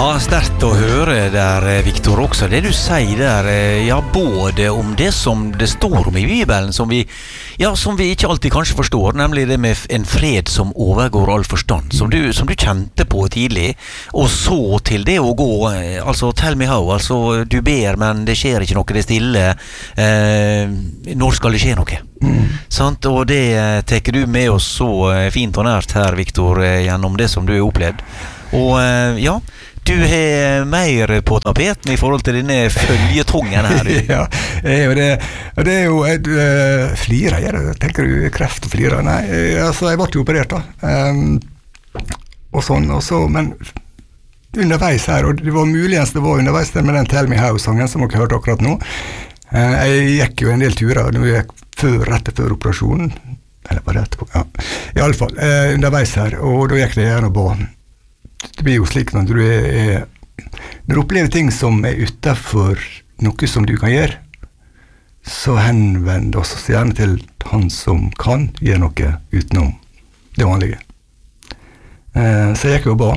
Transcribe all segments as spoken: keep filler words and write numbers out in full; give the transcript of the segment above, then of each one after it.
Ja, sterkt å høre der, Victor, også det du sier der, ja, både om det som det står om i Bibelen, som vi, ja, som vi ikke alltid kanskje forstår, nemlig det med en fred som overgår all forstand, som du, som du kjente på tidlig, og så til det å gå, altså, tell me how, altså, du ber, men det skjer ikke noe, det er stille, eh, når skal det skje noe? Mm. Sant? Og det teker du med oss så fint og nært her, Victor, gjennom det som du har opplevd. Og ja, du har mer på tapeten i forhold til denne følgetongen her. Ja, og det, og det er jo jeg, uh, flirer jeg det, tenker du kreft og flirer? Nei, altså jeg ble jo operert da, um, og sånn, og så, men underveis her, og det var muligens det var underveis der med den Tell Me How-sangen som dere hørte akkurat nå. Uh, jeg gikk jo en del turer, det var før, rett før operasjonen, eller bare etterpå, ja. I alle fall, uh, underveis her, og da gikk det gjerne på. Det blir jo slik når du, er, er, når du opplever ting som er utenfor noe som du kan gjøre, så henvend oss gjerne til han som kan gjøre noe utenom det vanlige. Eh, så jeg gikk jo og ba.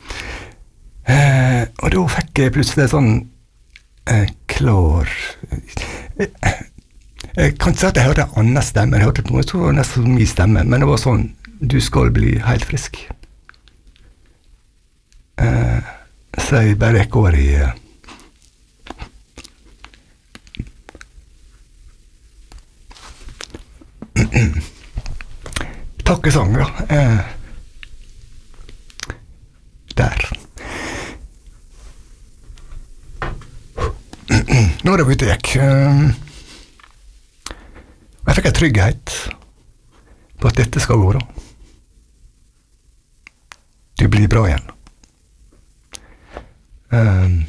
Eh, og da fikk jeg plutselig sånn eh, klar... Eh, jeg kan ikke si at jeg hørte en annen stemme, jeg hørte noe, jeg tror det var nesten min stemme, men det var sånn, du skal bli helt frisk. Uh, så jeg bare gikk over i uh, takkesang, ja. Uh, der. Nå er det ute jeg gikk. Uh, jeg fikk en trygghet på at dette skal gå da. Du blir bra igjen. Um,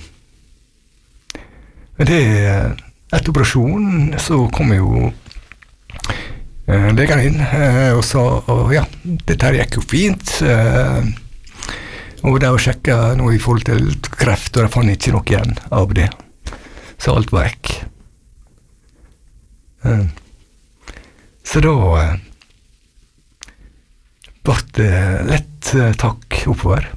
det etter operasjonen så kom jo uh, legene inn uh, og sa og ja, dette her gikk jo fint uh, og det å sjekke noe i forhold til kreft og jeg fant ikke noe igjen av det så alt var vekk uh, så da uh, ble det lett uh, takk oppover.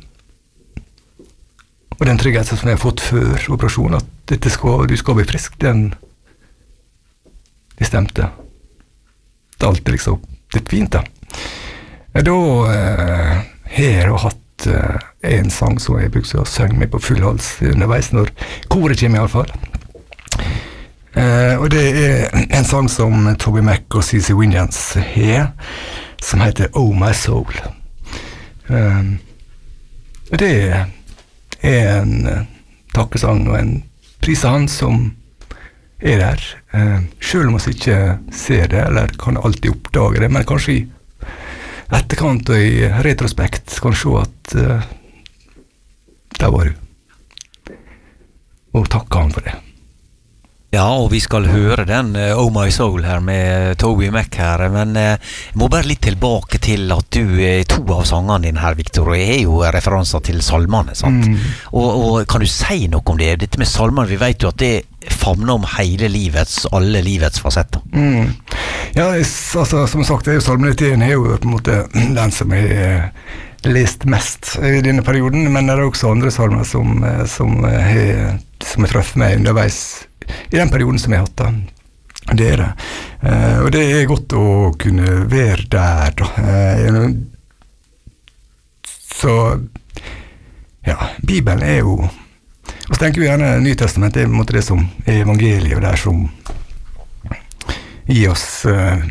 Og den tryggheten som jeg har fått før operasjonen, at dette skal, du skal bli frisk, den det stemte. Det er alltid liksom litt fint da. Da eh, har jeg hatt eh, en sang som jeg brukte å synge med på full hals underveis når koret kommer i alle fall. Eh, og det er en sang som Toby Mac og C C Winans har, som heter Oh My Soul. Eh, og det er er en uh, takkesang og en pris av han som er der. Uh, selv om vi ikke ser det, eller kan alltid oppdage det, men kanskje i etterkant og i retrospekt kan se at uh, der var du. Og takke han for det. Ja, og vi skal høre den uh, Oh My Soul her med Toby Mac her, men uh, jeg må bare litt tilbake til at du er uh, to av sangene dine her, Victor, og jeg er jo referanser til salmene, sant? Mm. Og, og kan du si noe om det? Dette med salmene, vi vet jo at det famner om hele livets, alle livets fasetter. Mm. Ja, altså, som sagt, det er jo salmeliteten er jo på en måte den som er lest mest i denne perioden, men det er også andre salmer som, som, er, som er trøft med underveis i den perioden som jeg har hatt da. Det er det. Uh, og det er godt å kunne være der da. Uh, så ja, Bibelen er jo og så tenker vi gjerne Nytestamentet er på en måte det som er evangeliet og det er som gir oss uh,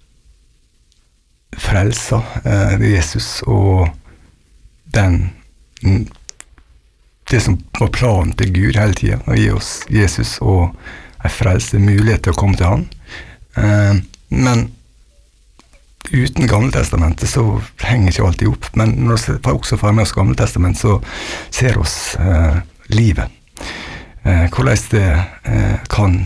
frelser uh, det er Jesus og den det som var planen til Gud hele tiden, å gi oss Jesus og en frelse, mulighet til å komme til han. Uh, men uten Gamle Testamentet så henger ikke alltid opp, men når vi også får med oss Gamle Testament, så ser oss uh, livet. Uh, hvordan det uh, kan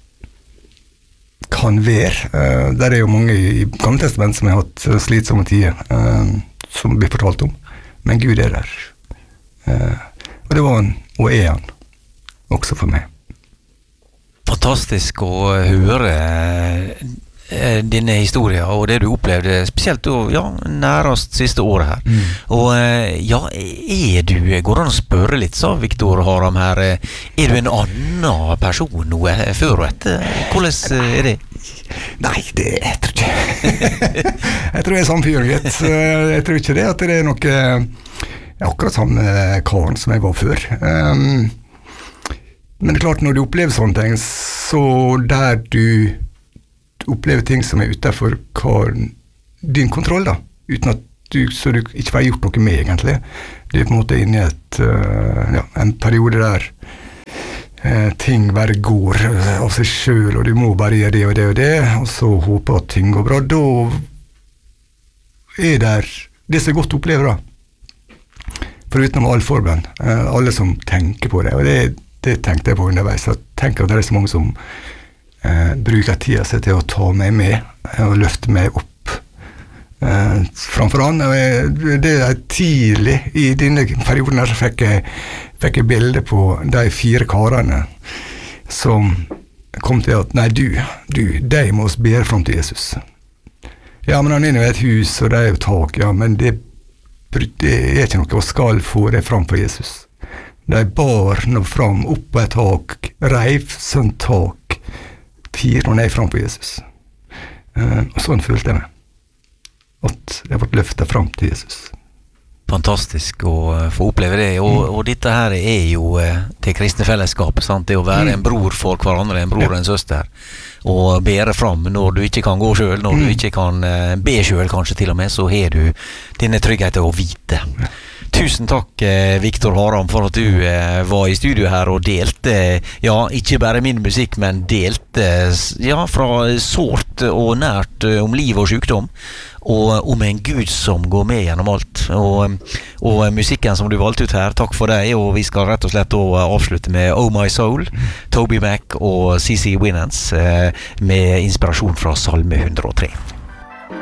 kan være. Uh, der er jo mange i Gamle Testament som har hatt slitsomme tider, uh, som blir fortalt om, men Gud er der. Uh, Og det var han, og er han, også for meg. Fantastisk å høre eh, denne historien og det du opplevde, spesielt da, ja, nærmest siste året her. Mm. Og eh, ja, er du, går det an å spørre litt, sa Viktor Haram her, eh, er du en annen person nå eh, før og etter? Hvordan eh, er det? Nei, det jeg tror ikke. Jeg tror jeg er samme fyr, gitt. Så Jeg tror ikke det at det er noe jeg er akkurat samme karen som jeg var før. Um, men det er klart, når du opplever sånne ting, så der du opplever ting som er utenfor din kontroll, da, uten at du, så du ikke får gjort noe med, egentlig. Du er på en måte inne i et, uh, ja, en periode der uh, ting bare går uh, av seg selv, og du må bare gjøre det og det og det, og så håper at ting går bra. Da er der det som er godt å oppleve, da. Foruten all forbønn, uh, alle som tenker på det, og det, det tenkte jeg på underveis. Jeg tenker at det er så mange som uh, bruker tida seg til å ta meg med og løfte meg opp uh, framfor han. Og jeg, det er tidlig i denne perioden her så fikk jeg, fikk jeg bilde på de fire karene som kom til at nei, du, du, de må oss bære fram til Jesus. Ja, men han er jo et hus, og det er jo tak, ja, men det det er ikke noe å skal få det fram for Jesus. De bar nå fram opp på et tak, reiv sånn tak, fire ned fram for Jesus. Uh, og sånn følte jeg meg. At jeg ble løftet fram til Jesus. Fantastisk å få oppleve det, og, mm. og dette her er jo det kristne fellesskapet, sant? Det å være mm. en bror for hverandre, en bror og en søster, og bære fram når du ikke kan gå selv, når mm. du ikke kan be selv kanskje til og med, så har du denne tryggheten å vite. Ja. Tusen takk, Viktor Haram, for at du eh, var i studio her og delte, ja, ikke bare min musikk, men delte, ja, fra sårt og nært eh, om liv og sykdom, og om en Gud som går med gjennom alt. Og, og musikken som du valgte ut her, takk for deg, og vi skal rett og slett avslutte med Oh My Soul, Toby Mac og C C Winans, eh, med inspirasjon fra Salme hundre og tre.